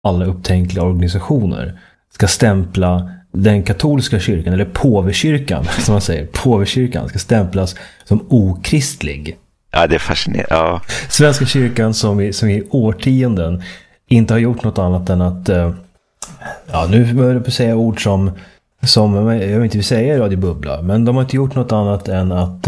alla upptänkliga organisationer ska stämpla den katolska kyrkan, eller påvekyrkan som man säger, påvekyrkan ska stämplas som okristlig. Ja, det är fascinerande. Ja. Svenska kyrkan som i årtionden inte har gjort något annat än att nu börjar jag på säga ord som jag inte vill säga i Radio Bubbla, men de har inte gjort något annat än att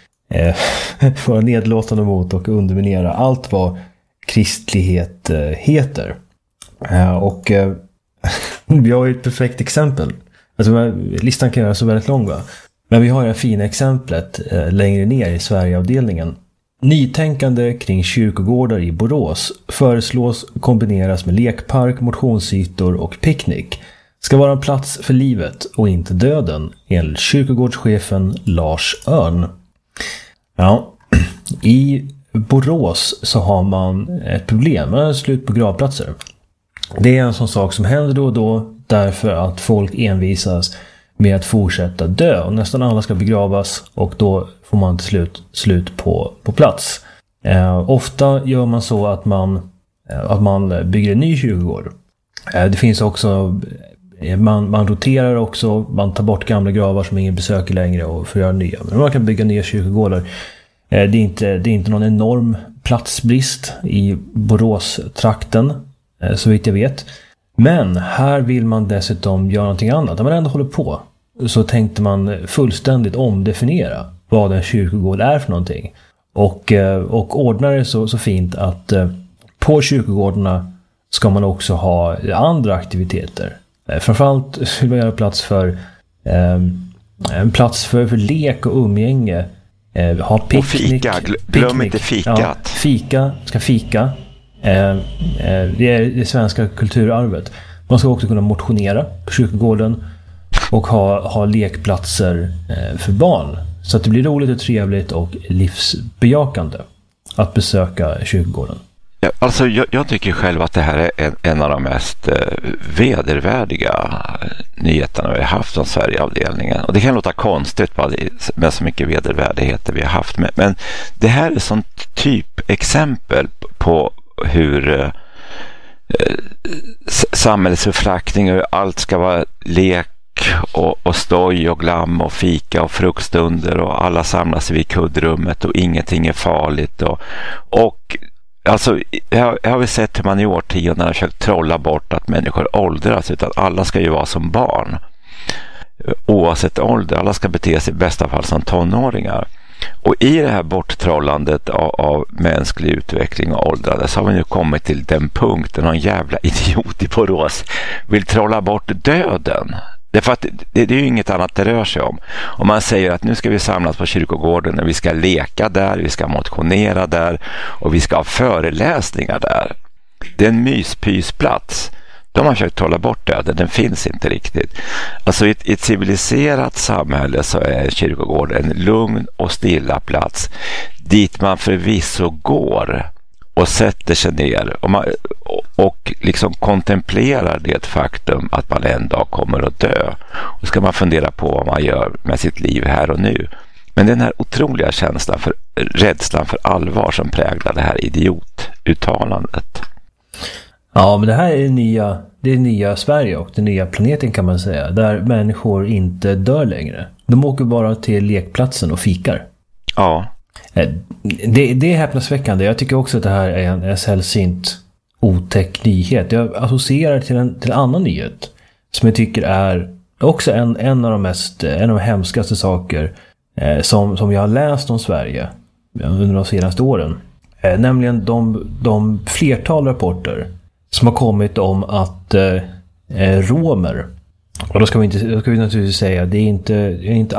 vara nedlåtande mot och underminera allt vad kristlighet heter. Och vi har ju ett perfekt exempel. Alltså, listan kan göra så väldigt lång, va? Men vi har det fina exemplet längre ner i Sverigeavdelningen. Nytänkande kring kyrkogårdar i Borås föreslås kombineras med lekpark, motionsytor och picknick. Ska vara en plats för livet och inte döden, enligt kyrkogårdschefen Lars Örn. Ja, i Borås så har man ett problem med slut på gravplatser. Det är en sån sak som händer då och då därför att folk envisas med att fortsätta dö och nästan alla ska begravas och då får man till slut på plats. Ofta gör man så att man bygger en ny kyrkogård. Det finns också man roterar också, man tar bort gamla gravar som ingen besöker längre och får göra nya. Men man kan bygga nya kyrkogårdar. Det är inte någon enorm platsbrist i Borås-trakten, så vitt jag vet. Men här vill man dessutom göra någonting annat. När man ändå håller på så tänkte man fullständigt omdefiniera vad en kyrkogård är för någonting. Och ordnar det så fint att på kyrkogårdarna ska man också ha andra aktiviteter. Framförallt vill man göra plats för en plats för lek och umgänge. Ha picknick. Och fika, glöm inte fikat. Ja, fika. Det är det svenska kulturarvet. Man ska också kunna motionera på kyrkogården och ha lekplatser för barn. Så att det blir roligt och trevligt och livsbejakande att besöka kyrkogården. Ja, alltså jag tycker själv att det här är en av de mest vedervärdiga nyheterna vi har haft om Sverigeavdelningen. Och det kan låta konstigt med så mycket vedervärdigheter vi har haft. Men det här är sånt typexempel på hur samhällsförflackning och allt ska vara lek och stoj och glam och fika och fruktstunder och alla samlas vid kuddrummet och ingenting är farligt och alltså, jag har väl sett hur man i årtionden har försökt trolla bort att människor åldras, utan alla ska ju vara som barn. Oavsett ålder, alla ska bete sig i bästa fall som tonåringar. Och i det här borttrollandet av mänsklig utveckling och åldrande så har vi nu kommit till den punkten någon jävla idiot i Borås vill trolla bort döden. Därför att det är ju inget annat det rör sig om. Om man säger att nu ska vi samlas på kyrkogården och vi ska leka där, vi ska motionera där och vi ska ha föreläsningar där. Det är en myspysplats. De har försökt trolla bort döden, den finns inte riktigt. Alltså i ett civiliserat samhälle så är kyrkogården en lugn och stilla plats dit man förvisso går och sätter sig ner och liksom kontemplerar det faktum att man en dag kommer att dö. Och ska man fundera på vad man gör med sitt liv här och nu. Men den här otroliga känslan för rädslan för allvar som präglar det här idiotuttalandet. Ja, men det här är det nya Sverige och den nya planeten kan man säga. Där människor inte dör längre. De åker bara till lekplatsen och fikar. Ja. Det är häpnadsväckande. Jag tycker också att det här är en sällsynt otäck nyhet. Jag associerar till en annan nyhet som jag tycker är också en av de hemskaste saker som jag har läst om Sverige under de senaste åren. Nämligen de flertal rapporter som har kommit om att romer, och då ska vi naturligtvis säga det är inte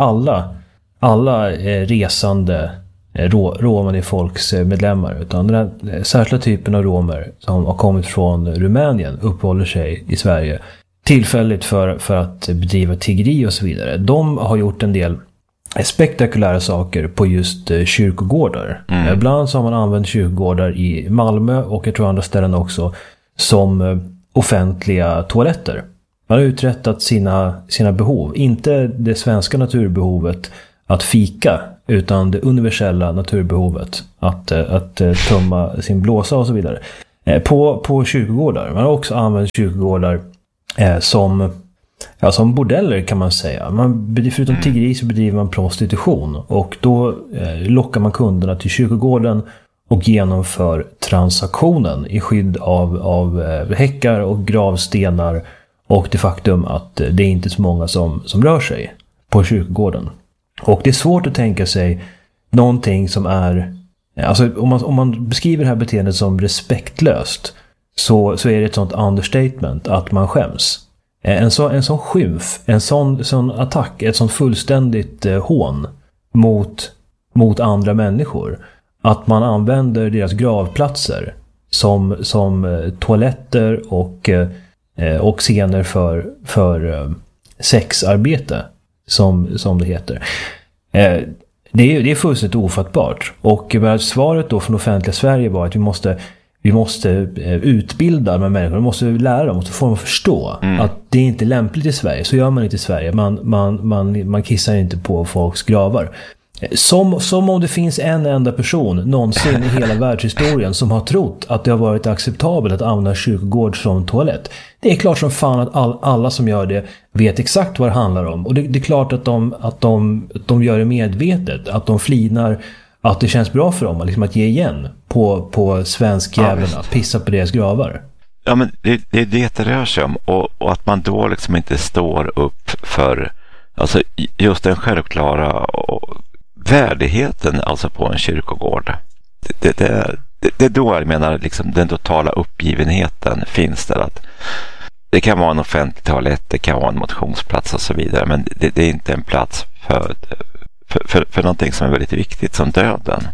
alla resande romer i folks medlemmar, utan den här särskilda typen av romer som har kommit från Rumänien uppehåller sig i Sverige tillfälligt för att bedriva tiggeri och så vidare. De har gjort en del spektakulära saker på just kyrkogårdar. Ibland så har man använt kyrkogårdar i Malmö och jag tror andra ställen också som offentliga toaletter. Man har uträttat sina behov. Inte det svenska naturbehovet att fika, utan det universella naturbehovet att tömma sin blåsa och så vidare. på kyrkogårdar. Man har också använt kyrkogårdar som bordeller kan man säga. Förutom tiggeri så bedriver man prostitution. Och då lockar man kunderna till kyrkogården och genomför transaktionen i skydd av häckar och gravstenar och det faktum att det är inte så många som rör sig på kyrkogården. Och det är svårt att tänka sig någonting som är... Alltså om man beskriver det här beteendet som respektlöst så är det ett sånt understatement att man skäms. En sån skymf, en sån attack, ett sånt fullständigt hån mot andra människor. Att man använder deras gravplatser som toaletter och scener för sexarbete som det heter. Det är fullständigt ofattbart. Och svaret då från offentliga Sverige var att vi måste utbilda de här människorna, vi måste lära dem, måste få dem att förstå att det är inte lämpligt i Sverige. Så gör man inte i Sverige. Man kissar inte på folks gravar. Som om det finns en enda person någonsin i hela världshistorien som har trott att det har varit acceptabelt att använda kyrkogård som toalett. Det är klart som fan att alla som gör det vet exakt vad det handlar om. Och det är klart att de gör det medvetet. Att de flinar, att det känns bra för dem att ge igen på svenskjävlarna, pissa på deras gravar. Ja, men det är det rör sig om. Och att man då liksom inte står upp för alltså just den självklara värdigheten alltså på en kyrkogård. Det är då jag menar liksom den totala uppgivenheten finns där, att det kan vara en offentlig toalett, det kan vara en motionsplats och så vidare, men det är inte en plats för någonting som är väldigt viktigt som döden.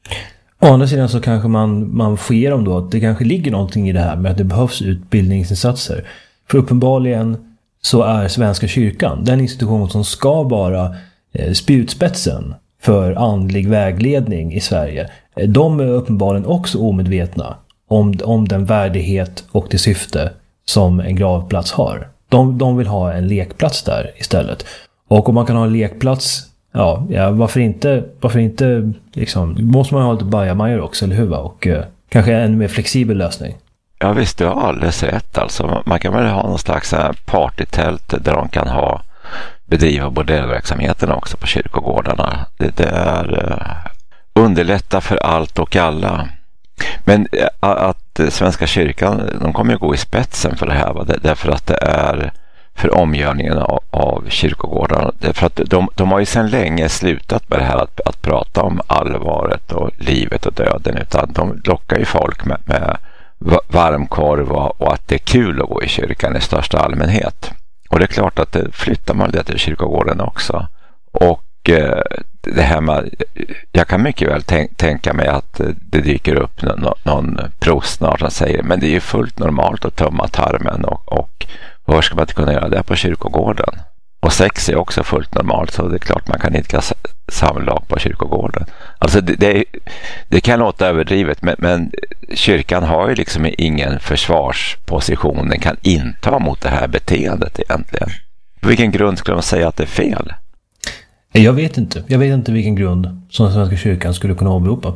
Å andra sidan så kanske man får ge dem då att det kanske ligger någonting i det här med att det behövs utbildningsinsatser. För uppenbarligen så är Svenska kyrkan den institution som ska vara spjutspetsen för andlig vägledning i Sverige. De är uppenbarligen också omedvetna om den värdighet och det syfte som en gravplats har. De vill ha en lekplats där istället. Och om man kan ha en lekplats, ja varför inte liksom, måste man ha lite bajamajor också, eller hur va? Och kanske en mer flexibel lösning. Ja visst, du har alldeles rätt alltså. Man kan väl ha någon slags partytält där de kan bedriva bordellverksamheten också på kyrkogårdarna. Det är underlätta för allt och alla. Men att Svenska kyrkan, de kommer ju gå i spetsen för det här, va? Därför att det är för omgörningen av kyrkogårdarna. Därför att de har ju sedan länge slutat med det här att prata om allvaret och livet och döden, utan de lockar ju folk med varmkorv och att det är kul att gå i kyrkan i största allmänhet. Och det är klart att det flyttar man det till kyrkogården också. Och det här med, jag kan mycket väl tänka mig att det dyker upp någon prost snart som säger, men det är ju fullt normalt att tömma tarmen och var ska man inte kunna göra det på kyrkogården? Och sex är också fullt normalt, så det är klart man kan idka samlag på kyrkogården. Alltså det kan låta överdrivet, men kyrkan har ju liksom ingen försvarsposition den kan inta mot det här beteendet egentligen. På vilken grund skulle de säga att det är fel? Jag vet inte vilken grund som Svenska kyrkan skulle kunna åberopa.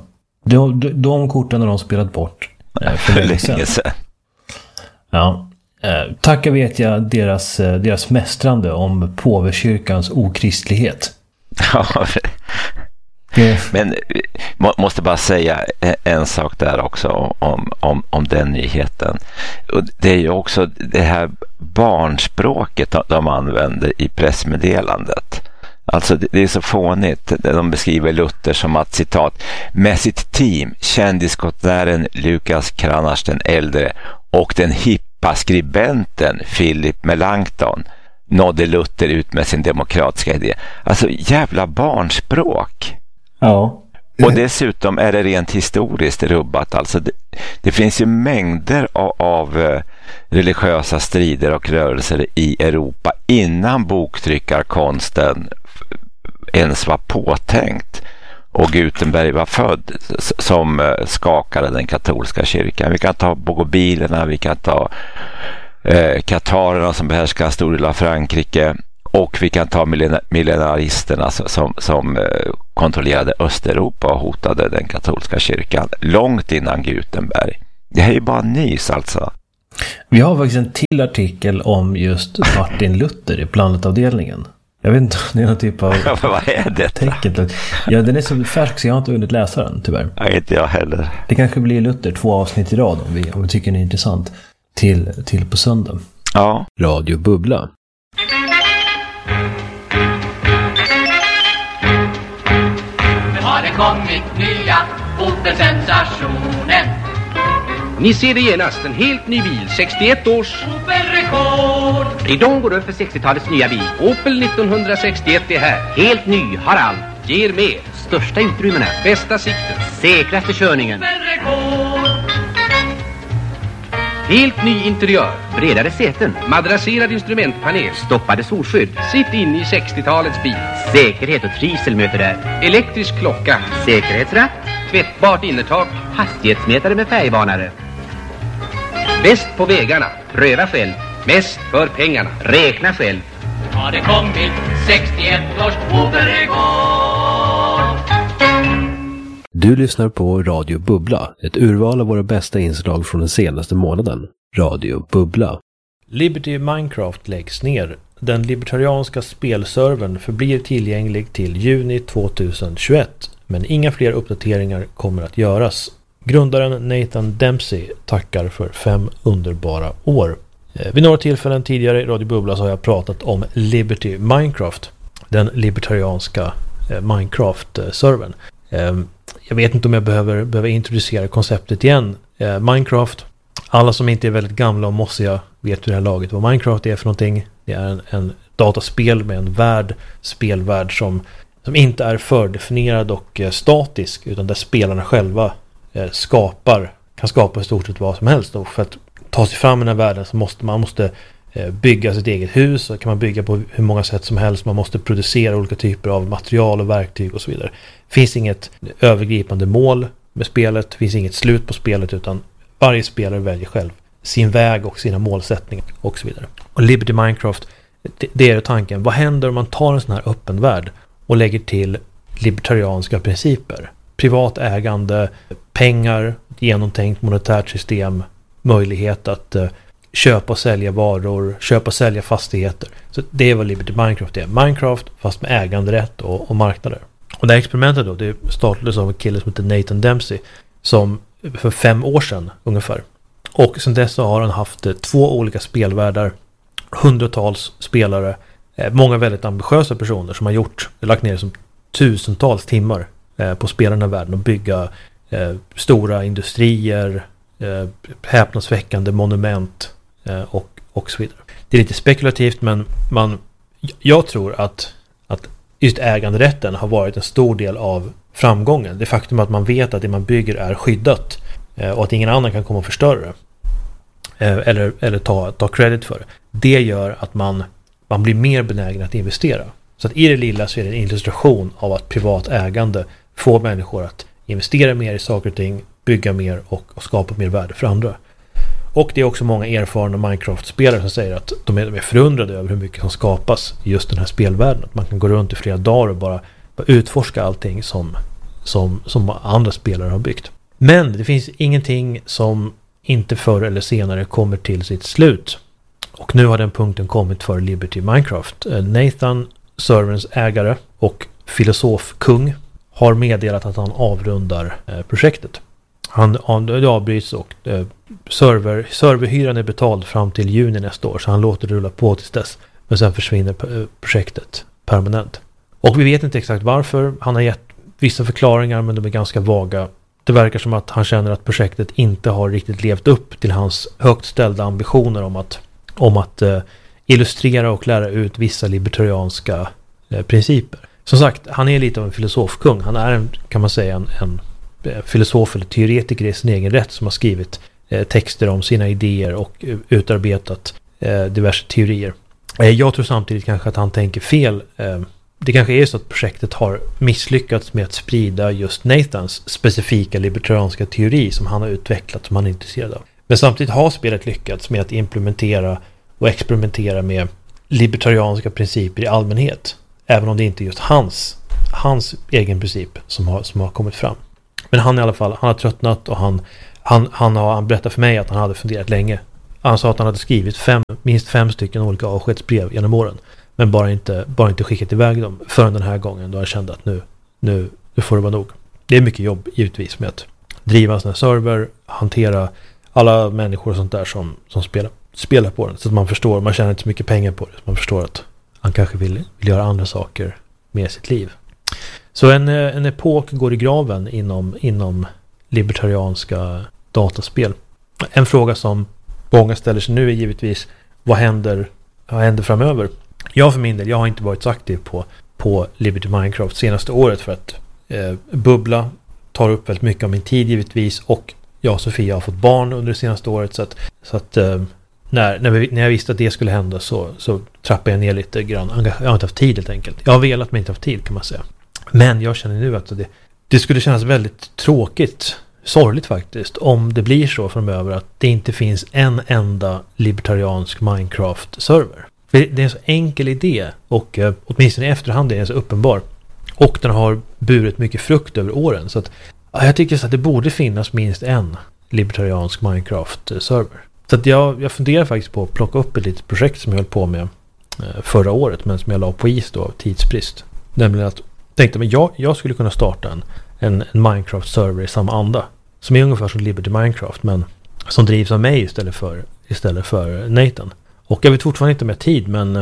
De korten har de spelat bort för länge sedan. Ja. Tacka vet jag deras mästrande om påvekyrkans okristlighet. Ja, men måste bara säga en sak där också om den nyheten. Och det är ju också det här barnspråket de använder i pressmeddelandet. Alltså det är så fånigt. De beskriver Luther som att, citat, med sitt team, kändiskonstnären Lukas Kranach den äldre och den hippa skribenten Philip Melanchthon nådde Luther ut med sin demokratiska idé. Alltså jävla barnspråk. Ja. Och dessutom är det rent historiskt rubbat. Alltså det finns ju mängder av religiösa strider och rörelser i Europa innan boktryckarkonsten ens var påtänkt och Gutenberg var född, som skakade den katolska kyrkan. Vi kan ta bogobilerna, vi kan ta katarerna som behärskar stor del av Frankrike, och vi kan ta millenaristerna som kontrollerade Östeuropa och hotade den katolska kyrkan långt innan Gutenberg. Det här är ju bara nys alltså. Vi har faktiskt en till artikel om just Martin Luther i planetavdelningen. Jag vet inte om det är någon typ av... Vad är det? Tecken. Ja, den är så färsk så jag har inte hunnit läsa den, tyvärr. Nej, inte jag heller. Det kanske blir Luther 2 avsnitt i rad om vi tycker det är intressant. Till på söndag. Ja. Radio Bubbla. Nu har det kommit nya Opel-sensationen. Ni ser det genast, en helt ny bil, 61 års Opel-rekord. Ridån går upp för 60-talets nya bil. Opel 1961 är här, helt ny, har allt, ger mer. Största utrymmena, bästa sikten, säkraste körningen. Opel-rekord. Helt ny interiör, bredare säten, madrasserad instrumentpanel, stoppade solskydd. Sitt in i 60-talets bil. Säkerhet och trivsel möter där. Elektrisk klocka, säkerhetsratt, tvättbart innertak, hastighetsmätare med färgvarnare. Bäst på vägarna, pröva själv. Mest för pengarna, räkna själv. Har det kommit 61 års Opel-rekord. Du lyssnar på Radio Bubbla, ett urval av våra bästa inslag från den senaste månaden. Radio Bubbla. Liberty Minecraft läggs ner. Den libertarianska spelservern förblir tillgänglig till juni 2021, men inga fler uppdateringar kommer att göras. Grundaren Nathan Dempsey tackar för 5 underbara år. Vid några tillfällen tidigare i Radio Bubbla så har jag pratat om Liberty Minecraft, den libertarianska Minecraft-servern. Jag vet inte om jag behöver introducera konceptet igen. Minecraft, alla som inte är väldigt gamla och mossiga vet hur det här laget vad Minecraft är för någonting. Det är en dataspel med en spelvärld som inte är fördefinierad och statisk, utan där spelarna själva kan skapa i stort sett vad som helst. Och för att ta sig fram i den här världen så måste man bygga sitt eget hus, och kan man bygga på hur många sätt som helst. Man måste producera olika typer av material och verktyg och så vidare. Det finns inget övergripande mål med spelet, det finns inget slut på spelet, utan varje spelare väljer själv sin väg och sina målsättningar och så vidare. Och Liberty Minecraft, det är tanken. Vad händer om man tar en sån här öppen värld och lägger till libertarianska principer? Privat ägande, pengar, genomtänkt monetärt system, möjlighet att köpa och sälja varor, köpa och sälja fastigheter. Så det är vad Liberty Minecraft är. Minecraft fast med äganderätt och marknader. Och det här experimentet då, det startades av en kille som heter Nathan Dempsey, som för 5 år sedan ungefär. Och sedan dess har han haft 2 olika spelvärldar, hundratals spelare, många väldigt ambitiösa personer som har lagt ner som tusentals timmar på att spela den här världen och bygga stora industrier, häpnadsväckande monument och så vidare. Det är lite spekulativt, men jag tror att just äganderätten har varit en stor del av framgången. Det faktum att man vet att det man bygger är skyddat och att ingen annan kan komma och förstöra det eller ta credit för det. Det gör att man blir mer benägen att investera. Så att i det lilla så är det en illustration av att privat ägande får människor att investera mer i saker och ting, bygga mer och skapa mer värde för andra. Och det är också många erfarna Minecraft-spelare som säger att de är förundrade över hur mycket som skapas i just den här spelvärlden. Att man kan gå runt i flera dagar och bara utforska allting som andra spelare har byggt. Men det finns ingenting som inte förr eller senare kommer till sitt slut. Och nu har den punkten kommit för Liberty Minecraft. Nathan, serverns ägare och filosofkung, har meddelat att han avrundar projektet. Det avbryts och serverhyran är betald fram till juni nästa år, så han låter det rulla på tills dess. Men sen försvinner projektet permanent. Och vi vet inte exakt varför. Han har gett vissa förklaringar, men de är ganska vaga. Det verkar som att han känner att projektet inte har riktigt levt upp till hans högt ställda ambitioner om att illustrera och lära ut vissa libertarianska principer. Som sagt, han är lite av en filosofkung. Han är kan man säga en filosof eller teoretiker i sin egen rätt som har skrivit texter om sina idéer och utarbetat diverse teorier. Jag tror samtidigt kanske att han tänker fel. Det kanske är så att projektet har misslyckats med att sprida just Nathans specifika libertarianska teori som han har utvecklat, som han är intresserad av. Men samtidigt har spelet lyckats med att implementera och experimentera med libertarianska principer i allmänhet. Även om det inte är just hans egen princip som har kommit fram. Men han i alla fall, han har tröttnat och han Han berättade för mig att han hade funderat länge. Han sa att han hade skrivit minst 5 stycken olika avskedsbrev genom åren. Men bara inte skickat iväg dem förrän den här gången då han kände att nu får det vara nog. Det är mycket jobb givetvis med att driva en sån här server, hantera alla människor och sånt där som spelar på den. Så att man förstår, man tjänar inte så mycket pengar på det. Så man förstår att han kanske vill göra andra saker med sitt liv. Så en epok går i graven inom libertarianska dataspel. En fråga som många ställer sig nu är givetvis vad händer framöver? Jag för min del, jag har inte varit så aktiv på Liberty Minecraft senaste året för att Bubbla tar upp väldigt mycket av min tid givetvis, och jag och Sofia har fått barn under det senaste året så att när jag visste att det skulle hända så trappade jag ner lite grann. Jag har inte haft tid helt enkelt. Jag har velat men inte haft tid kan man säga. Men jag känner nu att det skulle kännas väldigt tråkigt, sorgligt faktiskt, om det blir så framöver att det inte finns en enda libertariansk Minecraft-server. För det är en så enkel idé och åtminstone i efterhand är den så uppenbar. Och den har burit mycket frukt över åren. Så att jag tycker så att det borde finnas minst en libertariansk Minecraft-server. Så att jag funderar faktiskt på att plocka upp ett litet projekt som jag höll på med förra året, men som jag la på is då av tidsbrist. Nämligen att tänkte men jag skulle kunna starta en Minecraft-server i samma anda. Som är ungefär som Liberty Minecraft, men som drivs av mig istället för Nathan. Och jag vet fortfarande inte om jag har tid, men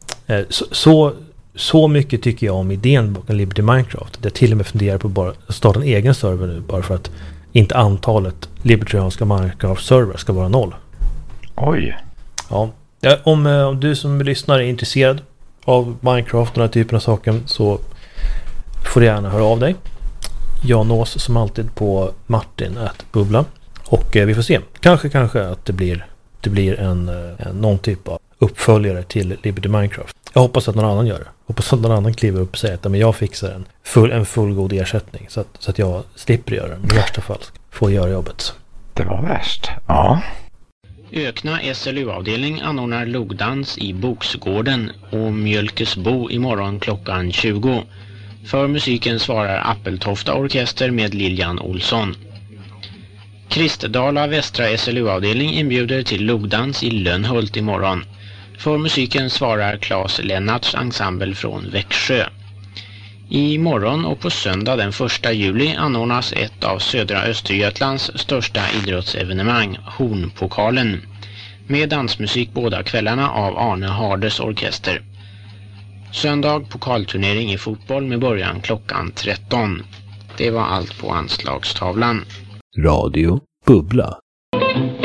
så mycket tycker jag om idén bakom Liberty Minecraft. Jag till och med funderar på bara att starta en egen server nu, bara för att inte antalet libertarianska Minecraft-server ska vara 0. Oj. Ja. Om du som lyssnar är intresserad av Minecraft och den här typen av saker så får du gärna höra av dig. Jag nås som alltid på Martin@bubbla. Och vi får se. Kanske att det blir någon typ av uppföljare till Liberty Minecraft. Jag hoppas att någon annan gör det. Hoppas att någon annan kliver upp och säger att men jag fixar en fullgod ersättning så att jag slipper göra det. I värsta fall får göra jobbet. Det var värst. Ja. Ökna SLU-avdelning anordnar logdans i Boksgården och Mjölkesbo imorgon klockan 20. För musiken svarar Appeltofta orkester med Lilian Olsson. Kristdala Västra SLU-avdelning inbjuder till logdans i Lönnhult imorgon. För musiken svarar Claes Lennarts ensemble från Växjö. I morgon och på söndag den 1 juli anordnas ett av södra Östergötlands största idrottsevenemang, Hornpokalen, med dansmusik båda kvällarna av Arne Hardes orkester. Söndag pokalturnering i fotboll med början klockan 13. Det var allt på anslagstavlan. Radio Bubbla.